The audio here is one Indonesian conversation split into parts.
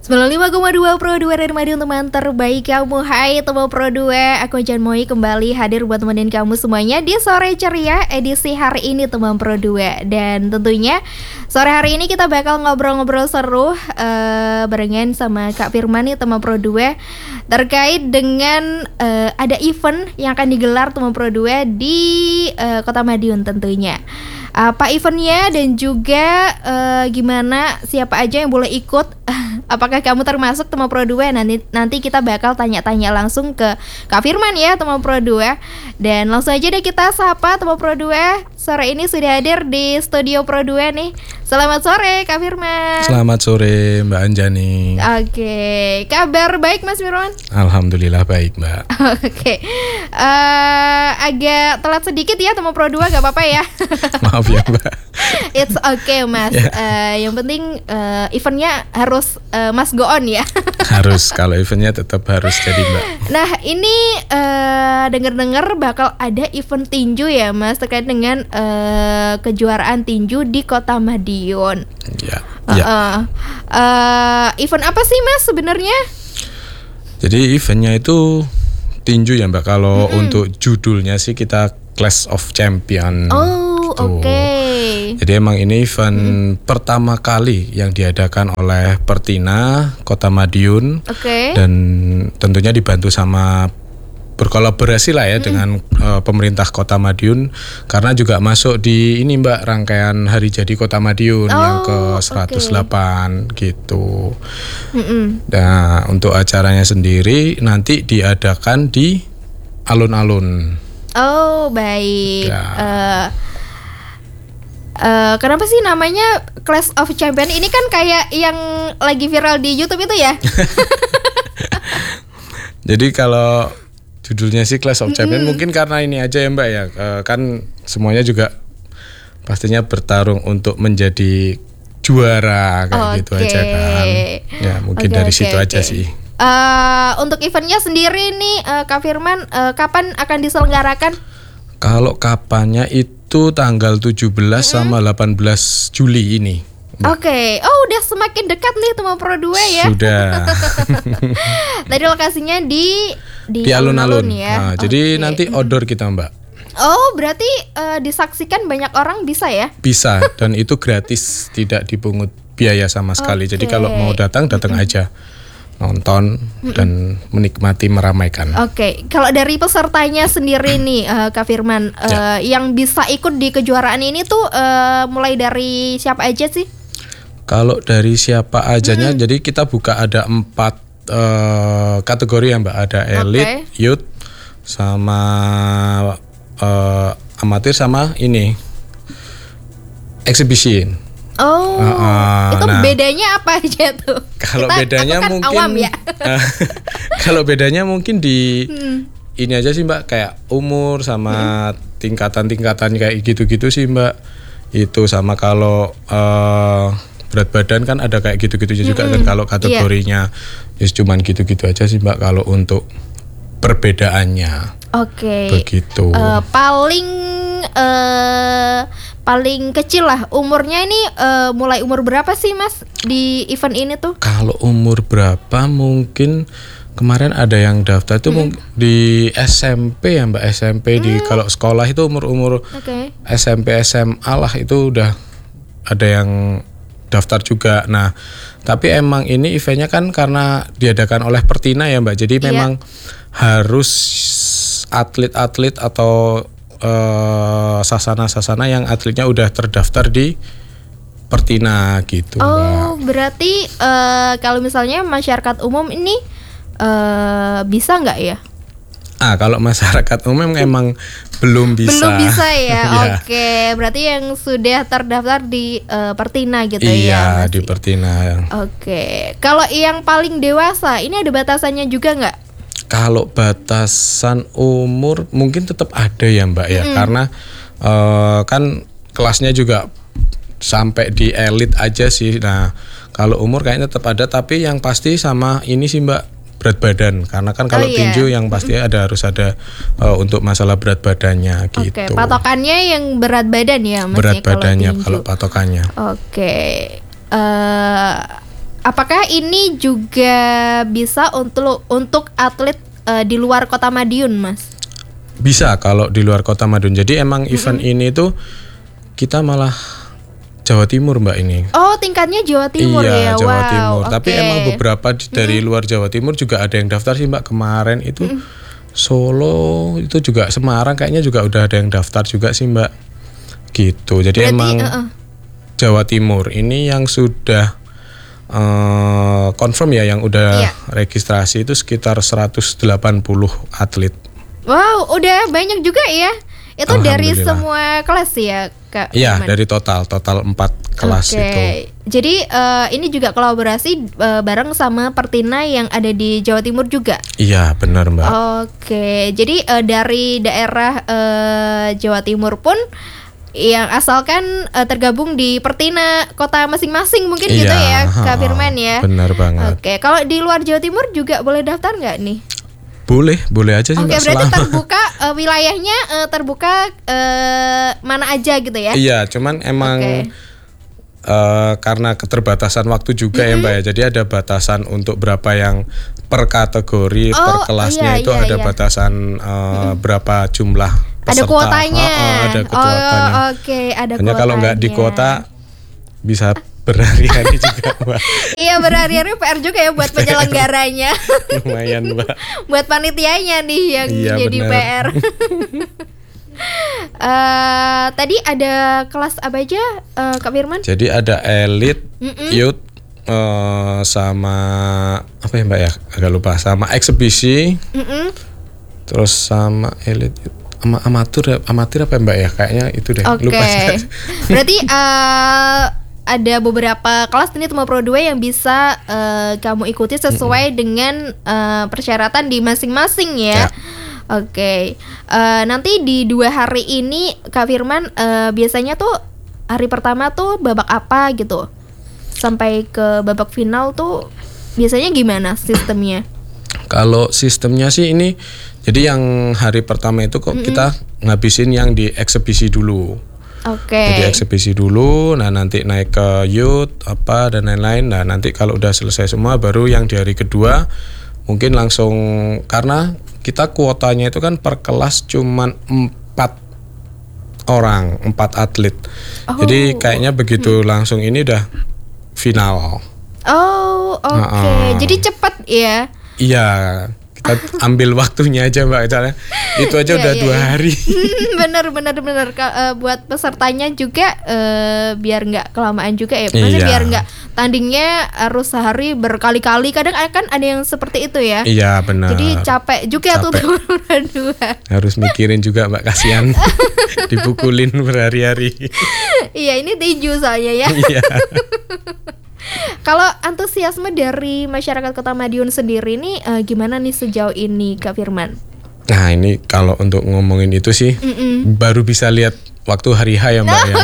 95,2 Pro 2 dari Madiun, teman terbaik kamu. Hai teman Pro 2, aku Jan Moi kembali hadir buat temenin kamu semuanya di Sore Ceria edisi hari ini teman Pro 2. Dan tentunya sore hari ini kita bakal ngobrol-ngobrol seru barengan sama Kak Firman nih teman Pro 2 terkait dengan ada event yang akan digelar teman Pro 2 di Kota Madiun tentunya. Apa eventnya dan juga gimana, siapa aja yang boleh ikut. Apakah kamu termasuk teman Pro 2? Nanti kita bakal tanya-tanya langsung ke Kak Firman ya teman Pro 2. Dan langsung aja deh kita sapa teman Pro 2. Sore ini sudah hadir di studio Pro 2 nih. Selamat sore Kak Firman. Selamat sore Mbak Anjani. Oke, kabar baik Mas Firman? Alhamdulillah baik Mbak. Oke, agak telat sedikit ya teman Pro 2, gak apa-apa ya. Maaf ya Mbak. It's okay Mas. Yang penting eventnya harus Mas go on ya. Harus, kalau eventnya tetap harus jadi Mbak. Nah ini dengar-dengar bakal ada event tinju ya Mas, terkait dengan kejuaraan tinju di Kota Madiun. Ya. Event apa sih Mas sebenarnya? Jadi eventnya itu tinju ya Mbak. Kalau untuk judulnya sih kita Clash of Champion. Oh oke. Jadi emang ini event pertama kali yang diadakan oleh Pertina Kota Madiun. Dan tentunya dibantu sama, berkolaborasi lah ya dengan pemerintah Kota Madiun, karena juga masuk di ini Mbak, rangkaian hari jadi Kota Madiun yang ke 108 gitu. Nah untuk acaranya sendiri nanti diadakan di alun-alun. Oh baik. Ya. Kenapa sih namanya Clash of Champion? Ini kan kayak yang lagi viral di YouTube itu ya. Jadi kalau judulnya sih Clash of Champion mungkin karena ini aja ya Mbak ya, kan semuanya juga pastinya bertarung untuk menjadi juara kayak gitu aja kan. Ya mungkin dari situ aja sih. Untuk eventnya sendiri nih Kak Firman, kapan akan diselenggarakan? Kalau kapannya itu tanggal 17 sama 18 Juli ini. Oke. Oh udah semakin dekat nih teman Pro 2 ya. Sudah. Tadi lokasinya di alun-alun ya. Nah, jadi nanti outdoor kita Mbak. Oh berarti disaksikan banyak orang bisa ya? Bisa, dan itu gratis, tidak dipungut biaya sama sekali. Jadi kalau mau datang aja, nonton dan menikmati, meramaikan. Oke, kalau dari pesertanya sendiri nih Kak Firman, yang bisa ikut di kejuaraan ini tuh mulai dari siapa aja sih? Kalau dari siapa ajanya, jadi kita buka ada 4 kategori ya Mbak. Ada elite, youth, sama amatir, sama ini exhibition. Itu bedanya apa aja tuh? Kalau bedanya mungkin awam ya? Kalau bedanya mungkin di ini aja sih Mbak, kayak umur sama tingkatan-tingkatan kayak gitu-gitu sih Mbak. Itu sama kalau berat badan kan ada kayak gitu-gitu juga kan. Kalau kategorinya cuman gitu-gitu aja sih Mbak kalau untuk perbedaannya. Begitu. Paling kecil lah umurnya ini, mulai umur berapa sih Mas di event ini tuh? Kalau umur berapa mungkin kemarin ada yang daftar itu di SMP ya Mbak, SMP di kalau sekolah itu umur SMP SMA lah itu udah ada yang daftar juga. Nah tapi emang ini eventnya kan karena diadakan oleh Pertina ya Mbak, jadi memang harus atlet-atlet atau sasana-sasana yang atletnya udah terdaftar di Pertina gitu Mbak. Oh berarti kalau misalnya masyarakat umum ini bisa nggak ya? Kalau masyarakat umum emang belum bisa. Belum bisa ya. Oke, berarti yang sudah terdaftar di Pertina gitu ya? Iya di Pertina. Oke, kalau yang paling dewasa ini ada batasannya juga nggak? Kalau batasan umur mungkin tetap ada ya Mbak ya, karena kan kelasnya juga sampai di elite aja sih. Nah kalau umur kayaknya tetap ada, tapi yang pasti sama ini sih Mbak, berat badan, karena kan kalau tinju yang pasti harus ada untuk masalah berat badannya gitu. Patokannya yang berat badan ya Mas? Berat badannya kalau patokannya. Apakah ini juga bisa untuk atlet di luar Kota Madiun, Mas? Bisa kalau di luar Kota Madiun. Jadi emang event ini tuh kita malah Jawa Timur Mbak ini. Oh, tingkatnya Jawa Timur ya. Jawa wow, Timur. okay. Tapi emang beberapa dari luar Jawa Timur juga ada yang daftar sih Mbak. Kemarin itu Solo, itu juga Semarang kayaknya juga udah ada yang daftar juga sih Mbak. Gitu. Jadi berarti, emang Jawa Timur ini yang sudah confirm ya, yang udah registrasi itu sekitar 180 atlet. Wow, udah banyak juga ya. Itu dari semua kelas ya, Kak? Iya, dari total 4 kelas itu. Jadi ini juga kolaborasi bareng sama Pertina yang ada di Jawa Timur juga? Iya, benar Mbak. Oke, jadi dari daerah Jawa Timur pun yang asalkan tergabung di Pertina kota masing-masing mungkin gitu ya, Kak Firman ya? Benar banget. Oke, kalau di luar Jawa Timur juga boleh daftar nggak nih? Boleh aja sih Mbak. Oke, berarti terbuka wilayahnya terbuka mana aja gitu ya? Iya, cuman emang karena keterbatasan waktu juga ya Mbak ya. Jadi ada batasan untuk berapa yang per kategori, per kelasnya itu ada batasan berapa jumlah peserta. Ada kuotanya. Ada kuotanya. Oke, ada hanya kuotanya. kalau nggak di kuota bisa berhari-hari juga Mbak. Iya, berhari-hari PR juga ya buat penyelenggaranya. Lumayan Mbak. Buat panitianya nih yang jadi bener. PR. Tadi ada kelas apa aja Kak Firman? Jadi ada elite, youth, sama apa ya Mbak ya? Agak lupa. Sama eksebisi, terus sama elite, sama amatir apa ya Mbak ya? Kayaknya itu deh. Lupa. Berarti ada beberapa kelas ini Tuma Pro 2 yang bisa kamu ikuti sesuai dengan persyaratan di masing-masing ya. Oke. Nanti di 2 hari ini Kak Firman biasanya tuh hari pertama tuh babak apa gitu, sampai ke babak final tuh biasanya gimana sistemnya? Kalau sistemnya sih ini, jadi yang hari pertama itu kok kita ngabisin yang di eksebisi dulu. Jadi eksebisi dulu, nah nanti naik ke youth apa dan lain-lain. Nah nanti kalau udah selesai semua baru yang di hari kedua mungkin langsung, karena kita kuotanya itu kan per kelas cuman 4 orang, 4 atlet. Jadi kayaknya begitu langsung ini udah final. Jadi cepat ya? Iya. Kita ambil waktunya aja Mbak, itu aja udah 2 hari. Bener. Buat pesertanya juga biar nggak kelamaan juga ya. Maksudnya biar nggak tandingnya harus sehari berkali-kali. Kadang kan ada yang seperti itu ya. Iya benar. Jadi capek juga tuh berdua. Harus mikirin juga Mbak, kasihan dipukulin berhari-hari. Iya, ini tinju soalnya ya. Iya. Kalau antusiasme dari masyarakat Kota Madiun sendiri nih gimana nih sejauh ini Kak Firman? Nah ini kalau untuk ngomongin itu sih baru bisa lihat waktu hari H ya Mbak ya.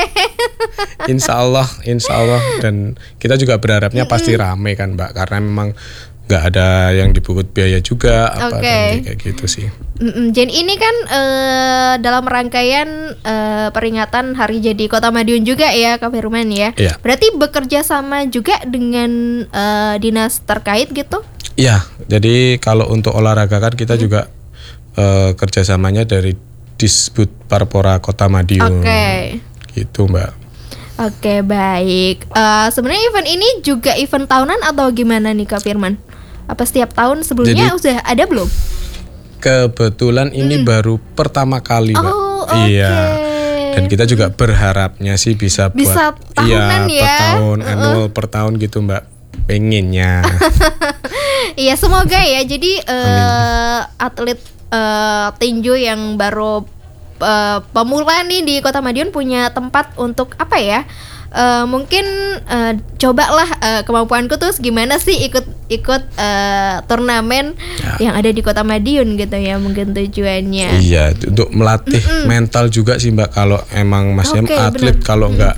Insya Allah dan kita juga berharapnya pasti rame kan Mbak, karena memang nggak ada yang dipungut biaya juga apa dan kayak gitu sih. Jadi ini kan dalam rangkaian peringatan Hari Jadi Kota Madiun juga ya Kak Firman ya. Berarti bekerja sama juga dengan dinas terkait gitu? Iya, jadi kalau untuk olahraga kan kita juga kerjasamanya dari Disbud Parpora Kota Madiun. Gitu Mbak. Oke, baik. Sebenarnya event ini juga event tahunan atau gimana nih Kak Firman? Apa setiap tahun sebelumnya sudah ada belum? Kebetulan ini baru pertama kali Mbak. Iya. Dan kita juga berharapnya sih bisa buat tahunan ya. Per tahun, annual per tahun gitu Mbak. Pengennya. Iya, semoga ya. Jadi atlet tinju yang baru pemula nih di Kota Madiun punya tempat untuk apa ya? Mungkin cobalah kemampuanku tuh gimana sih ikut turnamen yang ada di Kota Madiun gitu ya, mungkin tujuannya. Iya, untuk melatih mental juga sih Mbak. Kalau emang masih atlet, kalau nggak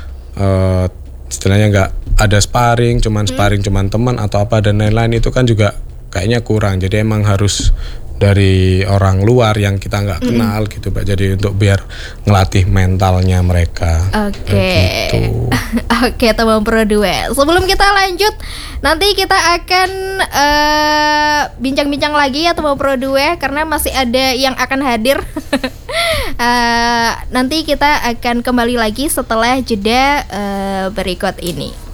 istilahnya nggak ada sparring cuman teman atau apa dan lain-lain, itu kan juga kayaknya kurang. Jadi emang harus dari orang luar yang kita nggak kenal gitu Mbak. Jadi untuk biar ngelatih mentalnya mereka. Oke. Gitu. Oke, teman Pro 2. Sebelum kita lanjut, nanti kita akan bincang-bincang lagi ya teman Pro 2 karena masih ada yang akan hadir. Nanti kita akan kembali lagi setelah jeda berikut ini.